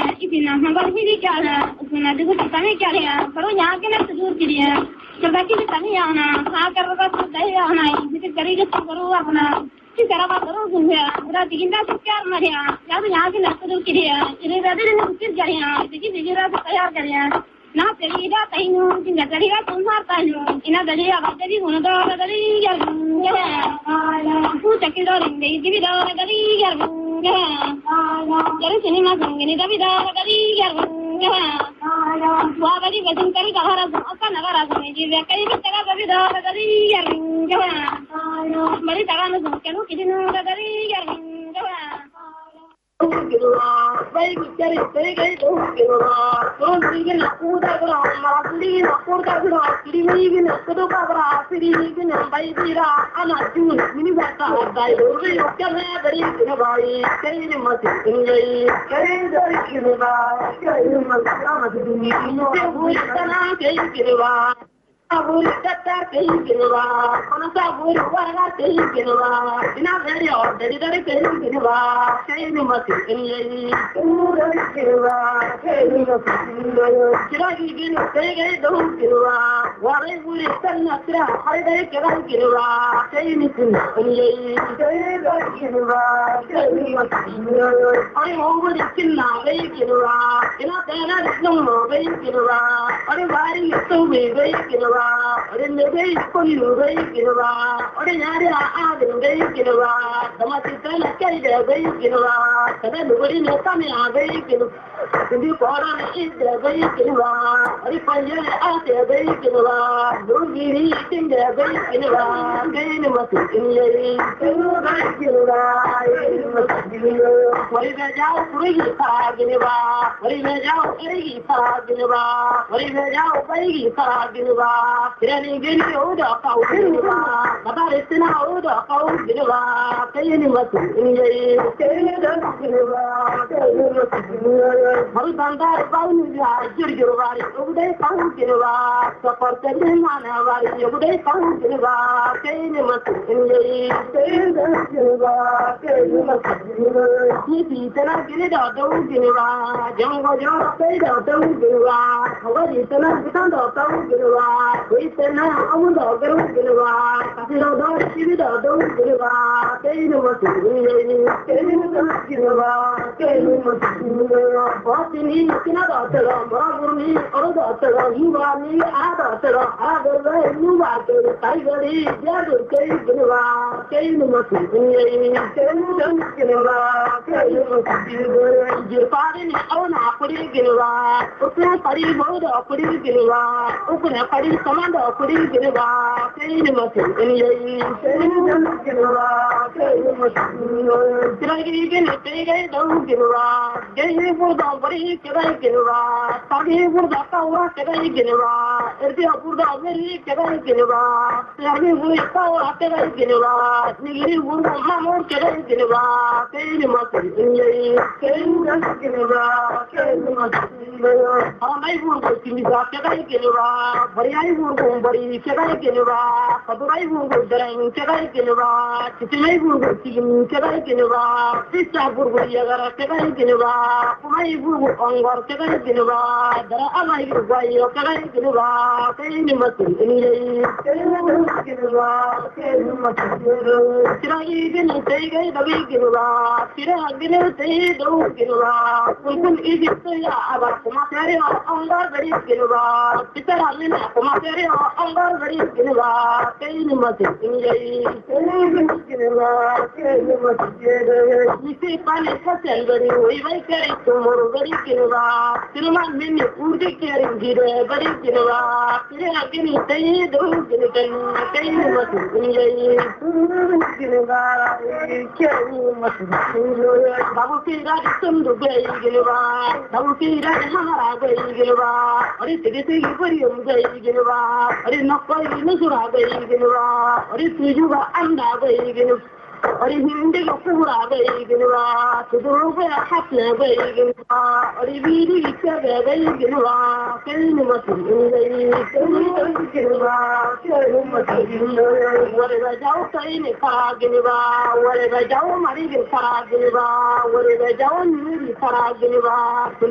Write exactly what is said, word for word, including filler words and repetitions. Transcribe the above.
इतना हम बाल ही क्या है उसमें देखो तमें क्या है करो यहाँ के ना दूर के लिए सरदार की तमें आना हाँ कर रहा तो दही आना जिसे करेंगे तो करो अपना किस तरह बात करो घूमे रात की ना क्या मरे या तो यहाँ के ना दूर के लिए इन्हें वैसे नहीं किस करें देखिए देखिए रात तैयार करें ना तेरी रात ही नो जिंदा तेरी रात तुम मारता नो इन्हें दली आवाज़ दली होने दो दली यार तू चक्की दो रिंग दे दिवी दो दली यार jadi sini masuk ini tapi dah kali ya wah kali betul kali dah harus apa nak harus ni jadi kali kita kan tapi dah kali ya mari tangan masuk kalau kita nak kali ya baik cari cari kali tu kalau ni nak udah kalau masih nak udah kalau ini ni nak tu kalau ini ni nak baik dia anak jun ini baca baik orang yang kerja dari sini baik kali ni masih ini kali dari sini baik kali masih masih dunia ini bukan tanah kali sini baik sabur kata kali sini baik mana sabur warga kali sini baik ina dari orang dari dari kali sini baik kali ni masih ini dari sini baik kali masih ini kira gini kali kali dong sini baik warai buri tanah kira hari dari kali sini baik kali ni sini ini kali dari sini baik kali masih ini hari mau buri kena kali sini baik ina tanah nong kali sini baik hari hari itu kali sini baik hari lebih kali kali sini baik hari nyari ada kali sini baik sama kita nak cari kali sini baik kada buri ni kami ada kali jadi orang itu kali sini baik hari panjang ada kali sini baik dulu diri tinggal kali sini baik kali ni masih ini kali sini baik hari jauh pergi pagi baik hari jauh pergi pagi baik hari jauh pergi pagi baik kira ni gini udah kau gini baik kata resina udah kau gini baik kali ni masih ini kali ni gini baik kali ni masih ini hari bandar kau ni jujur jujur baik udah kau gini baik seperti mana baik udah kau gini baik kali ni masih ini kali ni gini baik kali ni masih ini ni tanah gini dah tahu gini baik jangan jauh kali dah tahu gini baik kalau di tanah kita dah tahu gini baik di tanah kamu dah tahu gini baik tapi dah dah sini dah tahu gini baik kali ni masih ini kali ni masih gini baik kali ni masih ini baik ini kita dah tahu orang ni orang dah tahu juga ni ada tahu ada orang ni baca tai kali dia tu kali gini baik kali ni masih ini kali ni gini baik kali ni masih ini jadi ni awak apa dia gini baik ukun pari baru dah apa dia gini baik ukun pari sama dah apa dia gini baik kali ni masih ini kali ni gini baik kali ni masih ini jadi gini kali kali tahu gini baik jadi pun dah pari kali gini baik pagi pun dah tahu kali gini baik erti pun dah beri kali gini baik jadi pun tahu kali gini baik ni pun mamu kali gini baik kali ni masih ini kali ni gini baik kali ni masih ini ramai pun kini baik kali gini baik beri pun pun beri kali gini baik kadurai pun dereng kali gini baik cici pun kini kali gini baik sisa pun beri agar kali gini baik kumai pun anggar kali gini baik dara alai pun bayi kali gini baik kali ni masih ini kali ni gini baik kali ni masih sirai gini sei gay dabi gini baik sirai gini sei do gini baik mungkin ini saya abang kumasari anggar beri gini baik kita ramai nak kumasari anggar beri gini baik kali ni masih ini kali ni gini baik kali ni masih ini isi panik hasil beri woi baik kali tumor beri gini baik siluman mini urdi kiri gini beri gini baik sirai gini sei do gini kali ni masih ini gini baik kali ni masih ini babu kira disendu bayi gini baik babu kira dihara bayi gini baik hari tiga tiga beri um bayi gini baik hari nakoi nusura bayi gini baik hari tujuh ba anda bayi gini hari hindi ko pura bayi gini baik tujuh ba hafle bayi gini baik hari biri kita bayi gini baik kali ni masih ini kali ni gini baik kali ni masih ini wala jauh kali ni farag gini baik wala jauh mari gini farag gini baik wala jauh ni farag gini baik